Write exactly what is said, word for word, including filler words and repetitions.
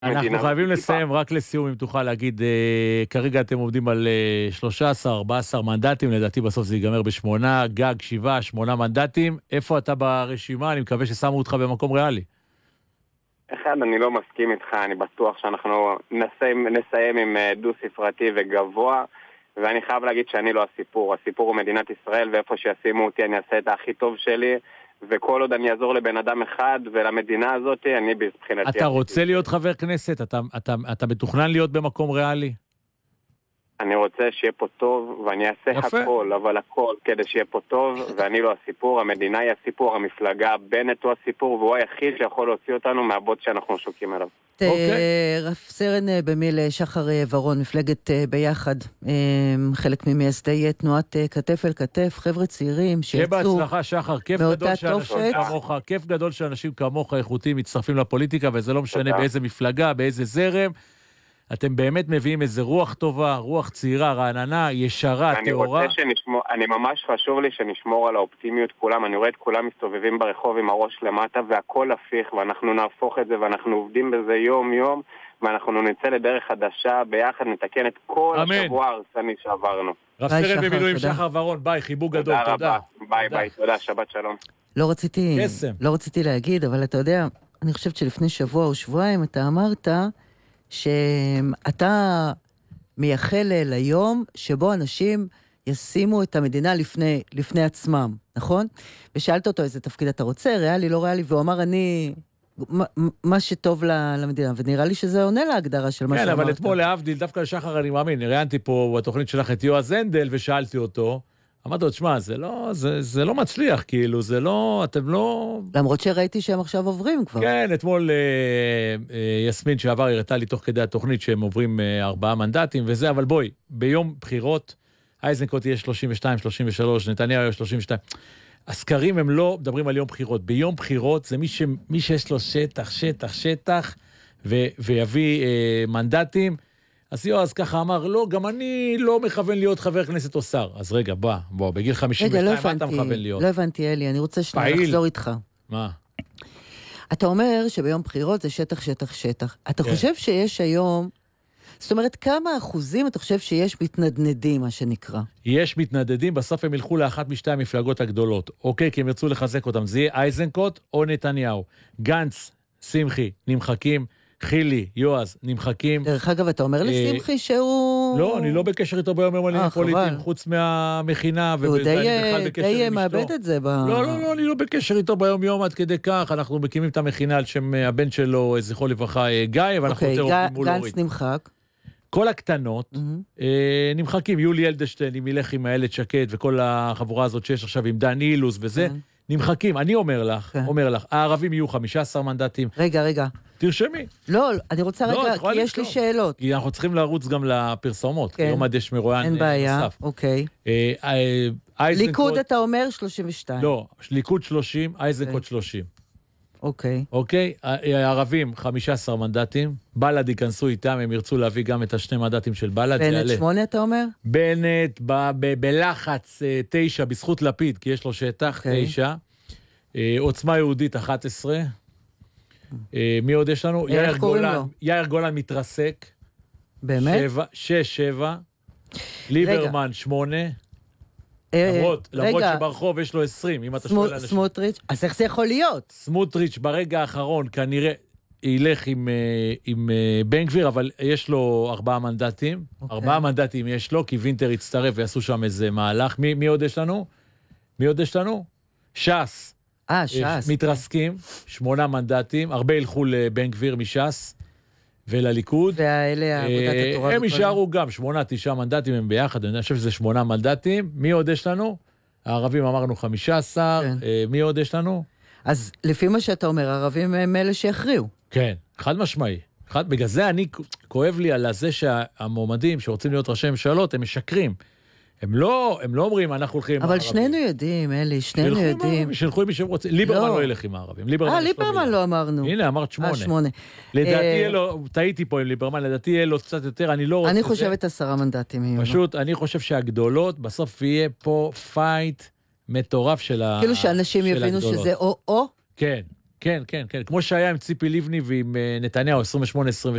אנחנו חייבים לסיים, רק לסיום, אם תוכל להגיד, כרגע אתם עובדים על שלושה עשר ארבעה עשר מנדטים, לדעתי בסוף זה ייגמר בשמונה, גג שבעה, שמונה מנדטים. איפה אתה ברשימה? אני מקווה ששמו אותך במקום ריאלי. אחד, אני לא מסכים איתך, אני בטוח שאנחנו נסיים, נסיים עם דו ספרתי וגבוה, ואני חייב להגיד שאני לא הסיפור. הסיפור הוא מדינת ישראל, ואיפה שישימו אותי אני אעשה את הכי טוב שלי, וכל עוד אני אעזור לבן אדם אחד ולמדינה הזאת, אני מבחינתי... אתה רוצה להיות חבר כנסת? אתה, אתה, אתה מתוכנן להיות במקום ריאלי? אני רוצה שיהיה פה טוב, ואני אעשה יפה. הכל, אבל הכל כדי שיהיה פה טוב, ואני לא הסיפור, המדינה היא הסיפור, המפלגה, בנט הוא הסיפור, והוא היחיד שיכול להוציא אותנו מהבוט שאנחנו שוקים עליו. רב סרן במיל שחר ורון, מפלגת ביחד, חלק ממייסדי תנועת כתף אל כתף, חבר'ה צעירים שיצאו בהצלחה שחר, כיף גדול שאנשים כמוך, כיף גדול שאנשים כמוך איכותיים מצטרפים לפוליטיקה, וזה לא משנה באיזה מפלגה, באיזה זרם, אתם באמת מביאים איזה רוח טובה, רוח צעירה, רעננה, ישרה, אני תאורה. רוצה שנשמור, אני ממש חשוב לי שנשמור על האופטימיות כולם, אני רואה את כולם מסתובבים ברחוב עם הראש למטה והכל הפיך, ואנחנו נהפוך את זה ואנחנו עובדים בזה יום יום, ואנחנו נצא לדרך חדשה, ביחד נתקן את כל אמן. השבוע הרסני שעברנו. רב סרן במילואים שחר ורון, ביי, חיבוק גדול, תודה. תודה רבה, ביי ביי, תודה, שבת שלום. לא רציתי, קסם. לא רציתי להגיד, אבל אתה יודע, אני חושבת שלפני שבוע או שבועיים אתה אמרת שאתה מייחל ליום שבו אנשים ישימו את המדינה לפני, לפני עצמם, נכון? ושאלת אותו איזה תפקיד אתה רוצה, ריאלי, לא ריאלי, והוא אמר אני, מה, מה שטוב למדינה, ונראה לי שזה עונה להגדרה של מה כן, שאמרת. אבל אתמול להבדיל, דווקא לשחר אני מאמין, ראיינתי פה בתוכנית שלך את יועז הנדל ושאלתי אותו, אמרתי לו, תשמע, זה לא, זה, זה לא מצליח, כאילו, זה לא, אתם לא... למרות שראיתי שהם עכשיו עוברים כבר. כן, אתמול אה, אה, יסמין שעבר הראתה לי תוך כדי התוכנית שהם עוברים אה, ארבעה מנדטים וזה, אבל בואי, ביום בחירות, אייזנקוט יהיה שלושים ושתיים שלושים ושלוש, נתניהו יהיה שלושים ושתיים. הסקרים הם לא מדברים על יום בחירות. ביום בחירות זה מי, ש, מי שיש לו שטח, שטח, שטח, ו, ויביא אה, מנדטים. אז יועז ככה אמר, לא, גם אני לא מכוון להיות חבר כנסת או שר. אז רגע, בוא, בוא, בגיל חמישים ושתיים, רגע, לא מה אתה הבנתי, מכוון להיות? לא הבנתי, אלי, אני רוצה שנייה פעיל. לחזור איתך. מה? אתה אומר שביום בחירות זה שטח, שטח, שטח. אתה כן. חושב שיש היום, זאת אומרת, כמה אחוזים אתה חושב שיש מתנדנדים, מה שנקרא? יש מתנדדים, בסוף הם ילכו לאחת משתי המפלגות הגדולות. אוקיי, כי הם ירצו לחזק אותם. זה יהיה אייזנקוט או נתניהו. גנץ, שמחי, נמחקים. חילי, יועז, נמחקים. דרך אגב, אתה אומר לשמחי שהוא... לא, אני לא בקשר איתו ביום יום עליהם פוליטיים, חוץ מהמכינה, הוא די מאבד את זה. לא, לא, לא, אני לא בקשר איתו ביום יום עד כדי כך, אנחנו מקימים את המכינה על שם הבן שלו, זכרו לברכה, גיא, ואנחנו יותר עובדים מול אורית. גנץ נמחק. כל הקטנות נמחקים, יולי אלדשטיין, עם ילך עם הילד שקט, וכל החבורה הזאת שיש עכשיו עם דן אילוז וזה, נמחקים. אני אומר לך, אומר לך, הערבים יהיו חמישה עשר מנדטים. רגע, רגע. תרשמי. לא, אני רוצה רגע, כי יש לי שאלות. כי אנחנו צריכים לרוץ גם לפרסומות. יום עד יש מרואיין נוסף. אין בעיה, אוקיי. ליכוד אתה אומר שלושים ושתיים. לא, ליכוד שלושים, אייזנקוט שלושים. אוקיי. אוקיי, הערבים חמישה עשר מנדטים, בל"ד ייכנסו איתם, הם ירצו להביא גם את השני מנדטים של בל"ד. בנט שמונה אתה אומר? בנט בלחץ תשע, בזכות לפיד, כי יש לו שטח, תשע. עוצמה יהודית אחת עשרה. מי עוד יש לנו? יאיר גולן, יאיר גולן מתרסק. באמת? שש, שבע. ליברמן, שמונה. למרות, למרות שברחוב יש לו עשרים, אם אתה שואל אנשים. סמוטריץ', אז איך זה יכול להיות? סמוטריץ' ברגע האחרון כנראה ילך עם, עם בן גביר, אבל יש לו ארבעה מנדטים. ארבעה מנדטים יש לו, כי וינטר הצטרף ויעשו שם איזה מהלך. מי, מי עוד יש לנו? מי עוד יש לנו? ש"ס. אה, ש"ס. מתרסקים, שמונה מנדטים, הרבה ילכו לבן גביר מש"ס ולליכוד. והאלה, עבודת התורה. הם יישארו גם, שמונה, תשעה מנדטים הם ביחד, אני חושב שזה שמונה מנדטים. מי עוד יש לנו? הערבים אמרנו חמישה עשר, מי עוד יש לנו? אז לפי מה שאתה אומר, הערבים הם אלה שיכריעו. כן, חד משמעי. בגלל זה אני כואב לי על זה שהמועמדים שרוצים להיות ראשי ממשלות, הם משקרים. הם לא, הם לא אומרים, אנחנו הולכים עם הערבים. אבל שנינו יודעים, אלי, שנינו יודעים. שילכו עם מי שהם רוצים. ליברמן לא ילך עם הערבים. אה, ליברמן לא אמרנו. הנה, אמרת שמונה. אה, שמונה. לדעתי יהיה לו, טעיתי פה עם ליברמן, לדעתי יהיה לו קצת יותר, אני לא רוצה... אני חושבת עשרה מנדטים. פשוט, אני חושב שהגדולות, בסוף יהיה פה פייט מטורף של הגדולות. כאילו שאנשים יבינו שזה או-או? כן. כן, כן, כן. כמו שהיה עם ציפי לבני ועם נתניהו עשרים ושמונה עשרים ושש.